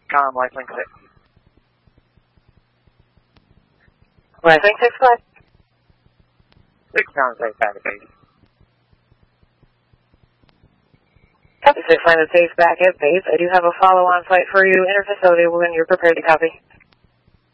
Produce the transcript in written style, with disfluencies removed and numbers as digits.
Lifelink 6. Lifelink 6, go ahead. 6 sounds safe back at base. Copy 6, line of safe back at base. I do have a follow-on flight for you, interfacility when you're prepared to copy.